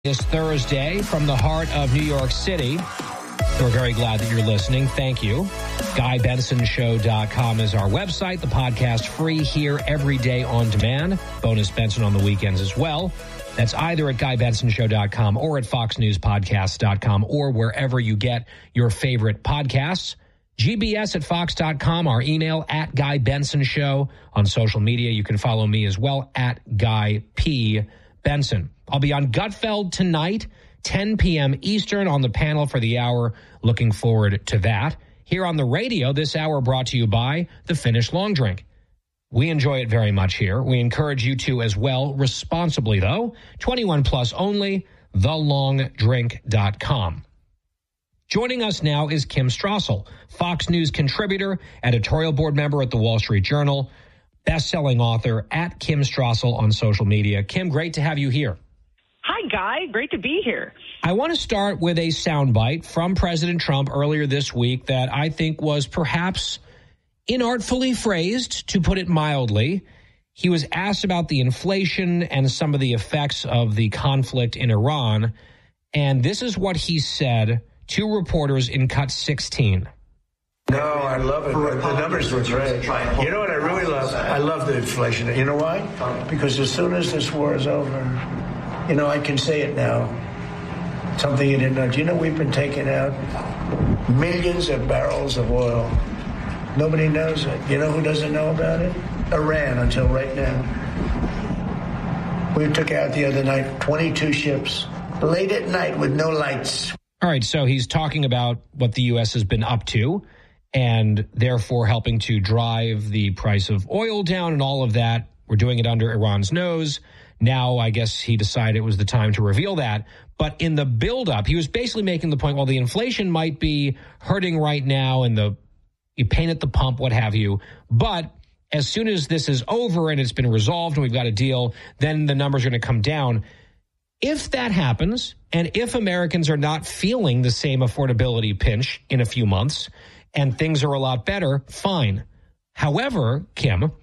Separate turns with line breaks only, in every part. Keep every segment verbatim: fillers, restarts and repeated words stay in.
This Thursday from the heart of New York City. We're very glad that you're listening. Thank you. Guy Benson Show dot com is our website. The podcast free here every day on demand. Bonus Benson on the weekends as well. That's either at Guy Benson Show dot com or at Fox News Podcasts dot com or wherever you get your favorite podcasts. G B S at Fox dot com, our email at Guy Benson Show. On social media, you can follow me as well at Guy P. Benson. I'll be on Gutfeld tonight, ten p.m. Eastern on the panel for the hour. Looking forward to that. Here on the radio, this hour brought to you by the Finnish Long Drink. We enjoy it very much here. We encourage you to as well, responsibly though. twenty-one plus only, the long drink dot com. Joining us now is Kim Strassel, Fox News contributor, editorial board member at the Wall Street Journal, best-selling author at Kim Strassel on social media. Kim, great to have you here.
Hi, Guy. Great to be here.
I want to start with a soundbite from President Trump earlier this week that I think was perhaps inartfully phrased, to put it mildly. He was asked about the inflation and some of the effects of the conflict in Iran, and this is what he said to reporters in cut sixteen.
No, I love it. The numbers were great. You know what I really love? I love the inflation. You know why? Because as soon as this war is over, you know, I can say it now. Something you didn't know. Do you know we've been taking out millions of barrels of oil? Nobody knows it. You know who doesn't know about it? Iran, until right now. We took out the other night twenty-two ships, late at night with no lights.
All right, so he's talking about what the U S has been up to and therefore helping to drive the price of oil down and all of that. We're doing it under Iran's nose. Now, I guess he decided it was the time to reveal that. But in the buildup, he was basically making the point, well, the inflation might be hurting right now and the you pain at the pump, what have you. But as soon as this is over and it's been resolved and we've got a deal, then the numbers are going to come down. If that happens, and if Americans are not feeling the same affordability pinch in a few months and things are a lot better, fine. However, Kim,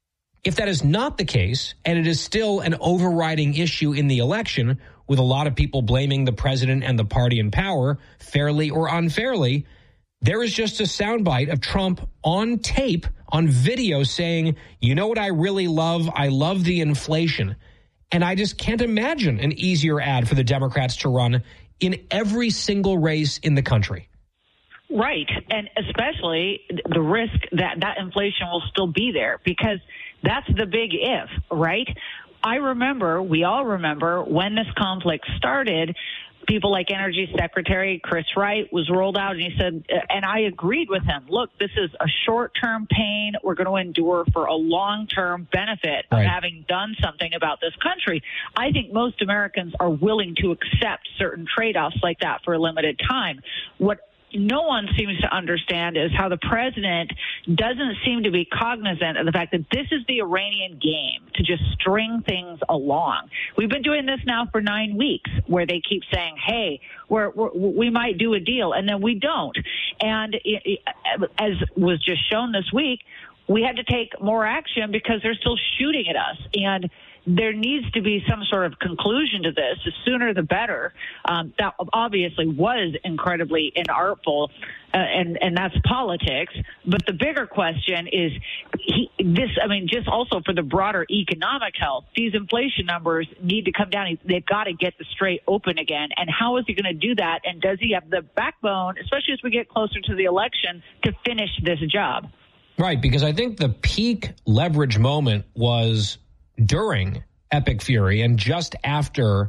if that is not the case, and it is still an overriding issue in the election, with a lot of people blaming the president and the party in power, fairly or unfairly, there is just a soundbite of Trump on tape, on video, saying, you know what I really love? I love the inflation. And I just can't imagine an easier ad for the Democrats to run in every single race in the country.
Right. And especially the risk that that inflation will still be there, because that's the big if, right? I remember, we all remember, when this conflict started, people like Energy Secretary Chris Wright was rolled out, and he said, and I agreed with him, look, this is a short-term pain we're going to endure for a long-term benefit of
right.
having done something about this country. I think most Americans are willing to accept certain trade-offs like that for a limited time. What no one seems to understand is how the president doesn't seem to be cognizant of the fact that this is the Iranian game to just string things along. We've been doing this now for nine weeks where they keep saying, hey, we're, we're, we might do a deal, and then we don't. And it, it, as was just shown this week, we had to take more action because they're still shooting at us. And there needs to be some sort of conclusion to this. The sooner the better. Um, that obviously was incredibly inartful, uh, and, and that's politics. But the bigger question is he, this, I mean, just also for the broader economic health, these inflation numbers need to come down. They've got to get the strait open again. And how is he going to do that? And does he have the backbone, especially as we get closer to the election, to finish this job?
Right, because I think the peak leverage moment was during Epic Fury and just after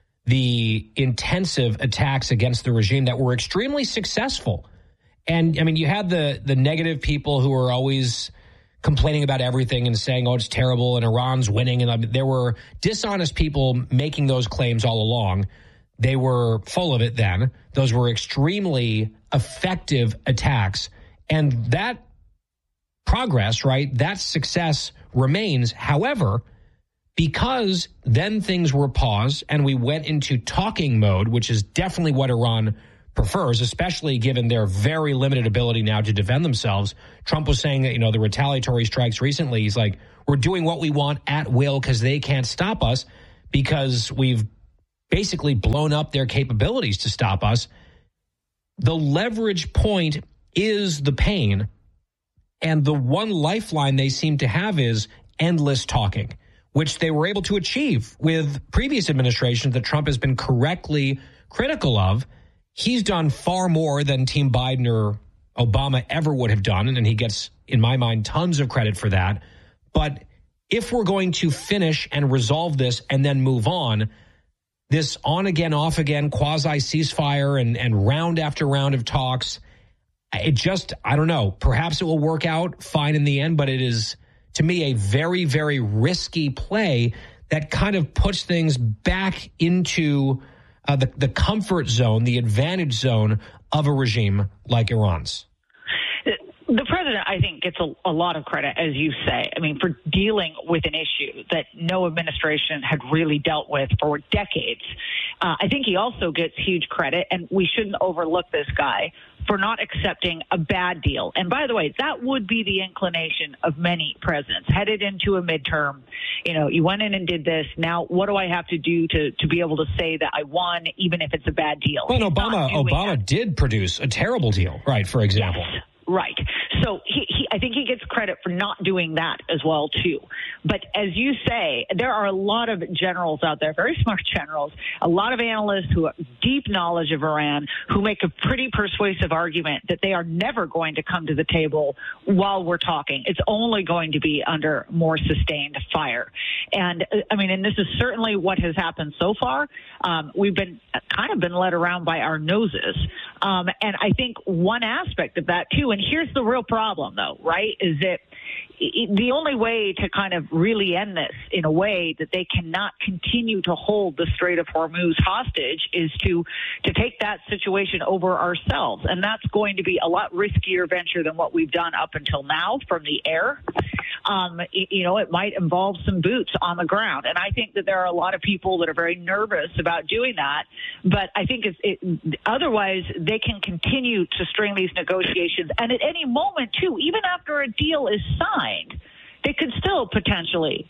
the intensive attacks against the regime that were extremely successful. And, I mean, you had the the negative people who were always complaining about everything and saying, oh, it's terrible and Iran's winning. And I mean, there were dishonest people making those claims all along. They were full of it then. Those were extremely effective attacks. And that progress, right, that success remains. However, because then things were paused and we went into talking mode, which is definitely what Iran prefers, especially given their very limited ability now to defend themselves. Trump was saying that, you know, the retaliatory strikes recently, he's like, we're doing what we want at will because they can't stop us because we've basically blown up their capabilities to stop us. The leverage point is the pain. And the one lifeline they seem to have is endless talking, which they were able to achieve with previous administrations that Trump has been correctly critical of. He's done far more than Team Biden or Obama ever would have done, and he gets, in my mind, tons of credit for that. But if we're going to finish and resolve this and then move on, this on-again, off-again quasi-ceasefire and, and round after round of talks, it just, I don't know, perhaps it will work out fine in the end, but it is, to me, a very, very risky play that kind of puts things back into uh, the, the comfort zone, the advantage zone of a regime like Iran's.
The president, I think, gets a, a lot of credit, as you say, I mean, for dealing with an issue that no administration had really dealt with for decades. Uh, I think he also gets huge credit, and we shouldn't overlook this guy, for not accepting a bad deal. And by the way, that would be the inclination of many presidents headed into a midterm. You know, you went in and did this. Now, what do I have to do to, to be able to say that I won, even if it's a bad deal?
Well, Obama, Obama that. did produce a terrible deal, right, for example.
Yes. Right. So he, he, I think he gets credit for not doing that as well, too. But as you say, there are a lot of generals out there, very smart generals, a lot of analysts who have deep knowledge of Iran, who make a pretty persuasive argument that they are never going to come to the table while we're talking. It's only going to be under more sustained fire. And I mean, and this is certainly what has happened so far. Um, we've been kind of been led around by our noses. Um, and I think one aspect of that, too, and here's the real problem, though, right, is that the only way to kind of really end this in a way that they cannot continue to hold the Strait of Hormuz hostage is to to take that situation over ourselves. And that's going to be a lot riskier venture than what we've done up until now from the air. Um, you know, it might involve some boots on the ground. And I think that there are a lot of people that are very nervous about doing that. But I think it's, it, otherwise they can continue to string these negotiations. And at any moment, too, even after a deal is signed, they could still potentially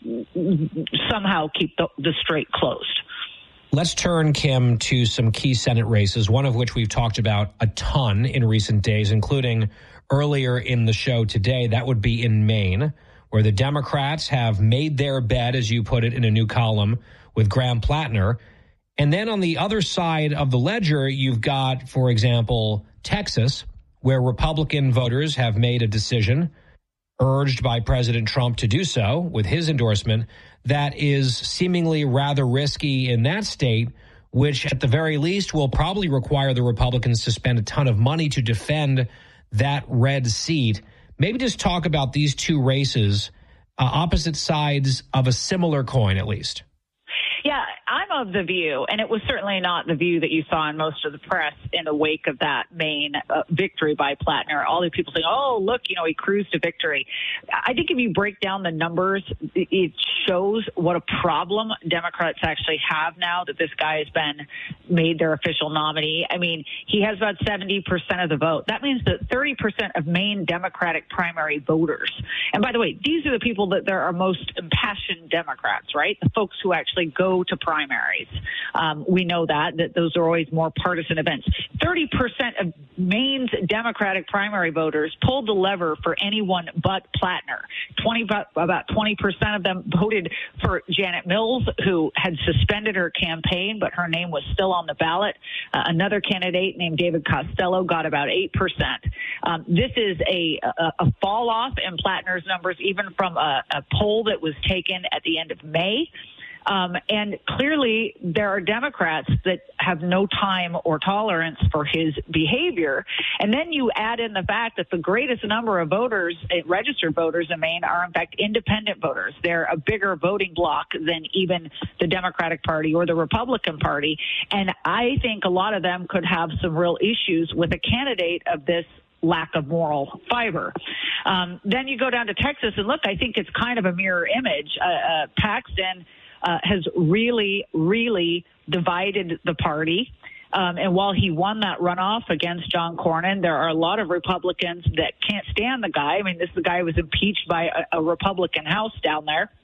somehow keep the, the strait closed.
Let's turn, Kim, to some key Senate races, one of which we've talked about a ton in recent days, including earlier in the show today. That would be in Maine, where the Democrats have made their bed, as you put it in a new column, with Graham Plattner. And then on the other side of the ledger, you've got, for example, Texas, where Republican voters have made a decision, urged by President Trump to do so with his endorsement, that is seemingly rather risky in that state, which at the very least will probably require the Republicans to spend a ton of money to defend that red seat. Maybe just talk about these two races, uh, opposite sides of a similar coin, at least.
Yeah, I'm of the view, and it was certainly not the view that you saw in most of the press in the wake of that Maine uh, victory by Plattner. All these people saying, oh, look, you know, he cruised to victory. I think if you break down the numbers, it shows what a problem Democrats actually have now that this guy has been made their official nominee. I mean, he has about seventy percent of the vote. That means that thirty percent of Maine Democratic primary voters. And by the way, these are the people that there are most impassioned Democrats, right? The folks who actually go to primaries. Um, we know that, that those are always more partisan events. thirty percent of Maine's Democratic primary voters pulled the lever for anyone but Plattner. twenty, about twenty percent of them voted for Janet Mills, who had suspended her campaign, but her name was still on the ballot. Uh, another candidate named David Costello got about eight percent. Um, this is a, a, a fall off in Plattner's numbers, even from a, a poll that was taken at the end of May. Um, and clearly there are Democrats that have no time or tolerance for his behavior. And then you add in the fact that the greatest number of voters, registered voters in Maine, are in fact independent voters. They're a bigger voting bloc than even the Democratic Party or the Republican Party. And I think a lot of them could have some real issues with a candidate of this lack of moral fiber. Um, then you go down to Texas, and look, I think it's kind of a mirror image. Uh, uh, Paxton Uh, has really, really divided the party. Um, and while he won that runoff against John Cornyn, there are a lot of Republicans that can't stand the guy. I mean, this the guy was impeached by a, a Republican House down there.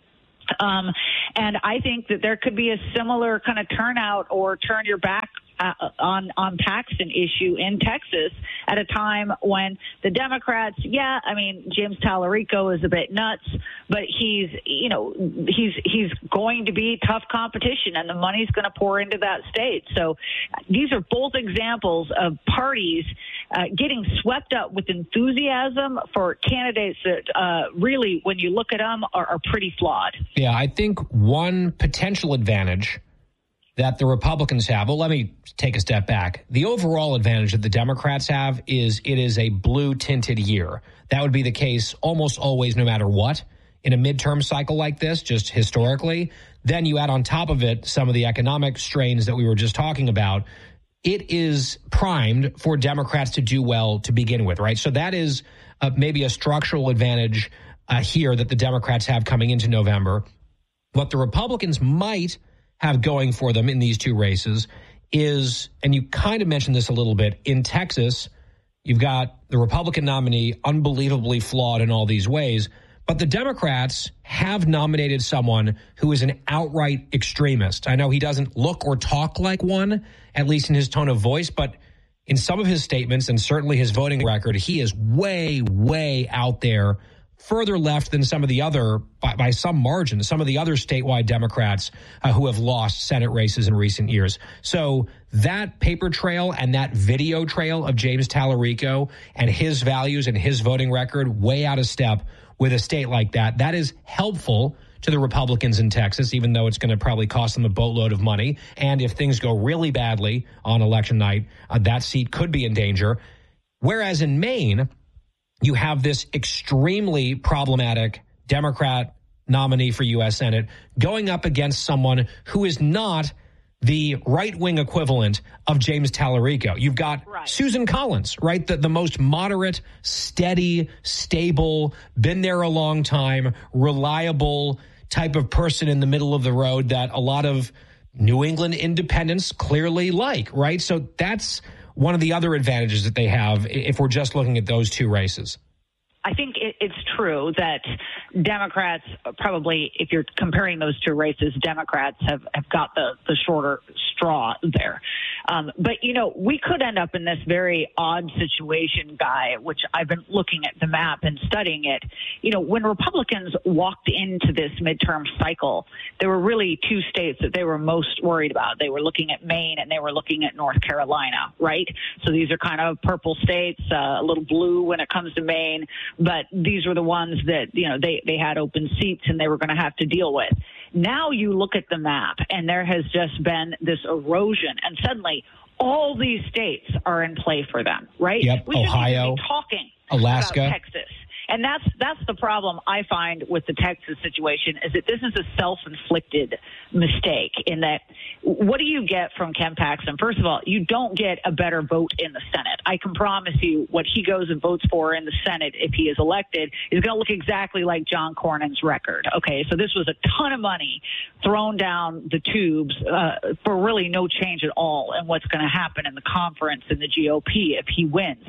Um, and I think that there could be a similar kind of turnout or turn your back uh, on on Paxton issue in Texas at a time when the Democrats, yeah, I mean, James Tallarico is a bit nuts, but he's, you know, he's he's going to be tough competition, and the money's going to pour into that state. So these are both examples of parties uh, getting swept up with enthusiasm for candidates that uh, really, when you look at them, are, are pretty flawed.
Yeah, I think one potential advantage that the Republicans have, well, let me take a step back. The overall advantage that the Democrats have is it is a blue-tinted year. That would be the case almost always, no matter what, in a midterm cycle like this, just historically. Then you add on top of it some of the economic strains that we were just talking about. It is primed for Democrats to do well to begin with, right? So that is uh, maybe a structural advantage uh, here that the Democrats have coming into November. What the Republicans might have going for them in these two races is, and you kind of mentioned this a little bit, in Texas, you've got the Republican nominee unbelievably flawed in all these ways, but the Democrats have nominated someone who is an outright extremist. I know he doesn't look or talk like one, at least in his tone of voice, but in some of his statements and certainly his voting record, he is way, way out there, further left than some of the other, by, by some margin, some of the other statewide Democrats uh, who have lost Senate races in recent years. So that paper trail and that video trail of James Tallarico and his values and his voting record way out of step with a state like that, that is helpful to the Republicans in Texas, even though it's going to probably cost them a boatload of money. And if things go really badly on election night, uh, that seat could be in danger. Whereas in Maine, you have this extremely problematic Democrat nominee for U S Senate going up against someone who is not the right-wing equivalent of James Tallarico. You've got right. Susan Collins, right? The, the most moderate, steady, stable, been there a long time, reliable type of person in the middle of the road that a lot of New England independents clearly like, right? So that's one of the other advantages that they have if we're just looking at those two races.
I think it, it's true that Democrats probably, if you're comparing those two races, Democrats have, have got the, the shorter straw there. Um, but, you know, we could end up in this very odd situation, Guy, which I've been looking at the map and studying it. You know, when Republicans walked into this midterm cycle, there were really two states that they were most worried about. They were looking at Maine and they were looking at North Carolina, right? So these are kind of purple states, uh, a little blue when it comes to Maine. But these were the ones that, you know, they, they had open seats and they were going to have to deal with. Now you look at the map and there has just been this erosion, and suddenly all these states are in play for them, right?
Yep,
we
Ohio,
be talking
Alaska,
about Texas. And that's that's the problem I find with the Texas situation, is that this is a self-inflicted mistake in that what do you get from Ken Paxton? First of all, you don't get a better vote in the Senate. I can promise you what he goes and votes for in the Senate, if he is elected, is going to look exactly like John Cornyn's record. Okay, so this was a ton of money thrown down the tubes uh, for really no change at all in what's going to happen in the conference and the G O P if he wins.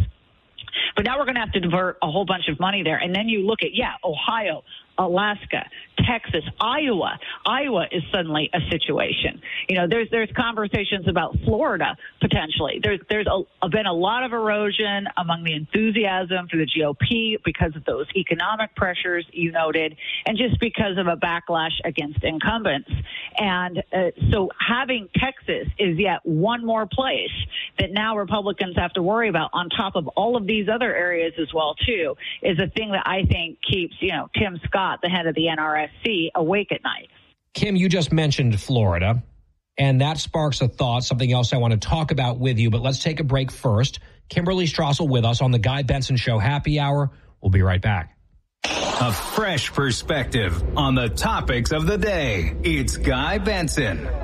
But now we're going to have to divert a whole bunch of money there. And then you look at, yeah, Ohio, Alaska, Texas, Iowa. Iowa is suddenly a situation. You know, there's there's conversations about Florida potentially. There's there's a, been a lot of erosion among the enthusiasm for the G O P because of those economic pressures you noted, and just because of a backlash against incumbents. And uh, so having Texas is yet one more place that now Republicans have to worry about on top of all of these other areas as well, too, is a thing that I think keeps, you know, Tim Scott, the head of the N R S C, awake at night.
Kim, you just mentioned Florida, and that sparks a thought, something else I want to talk about with you, but let's take a break first. Kimberly Strassel with us on the Guy Benson Show Happy Hour. We'll be right back.
A fresh perspective on the topics of the day. It's Guy Benson.